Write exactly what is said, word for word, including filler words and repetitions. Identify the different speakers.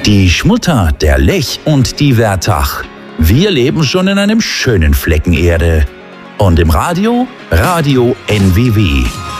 Speaker 1: Die Schmutter, der Lech und die Wertach. Wir leben schon in einem schönen Flecken Erde. Und im Radio? Radio N W W.